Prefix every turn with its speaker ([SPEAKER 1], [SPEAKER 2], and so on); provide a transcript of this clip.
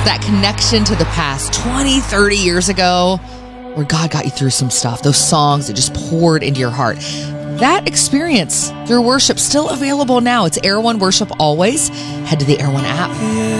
[SPEAKER 1] that connection to the past 20, 30 years ago where God got you through some stuff, those songs that just poured into your heart. That experience through worship still available now. It's Air One Worship always. Head to the Air One app.